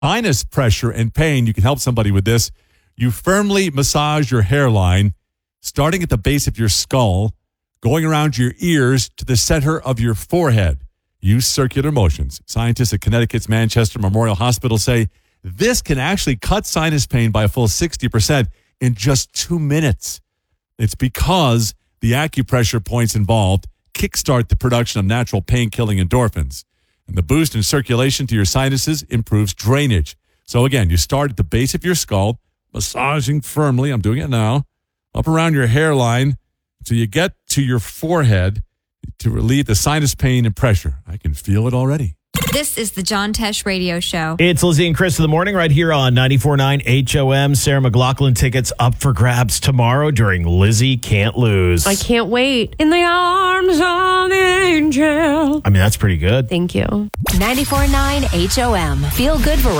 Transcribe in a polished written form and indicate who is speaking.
Speaker 1: Sinus pressure and pain, you can help somebody with this. You firmly massage your hairline, starting at the base of your skull, going around your ears to the center of your forehead. Use circular motions. Scientists at Connecticut's Manchester Memorial Hospital say this can actually cut sinus pain by a full 60% in just 2 minutes. It's because the acupressure points involved kickstart the production of natural pain-killing endorphins. And the boost in circulation to your sinuses improves drainage. So again, you start at the base of your skull, massaging firmly, I'm doing it now, up around your hairline until you get to your forehead to relieve the sinus pain and pressure. I can feel it already.
Speaker 2: This is the John Tesh Radio Show.
Speaker 3: It's Lizzie and Chris in the morning right here on 94.9 HOM. Sarah McLachlan tickets up for grabs tomorrow during Lizzie Can't Lose.
Speaker 4: I can't wait. In the arms of the angel.
Speaker 3: I mean, that's pretty good.
Speaker 4: Thank you.
Speaker 2: 94.9 HOM. Feel good for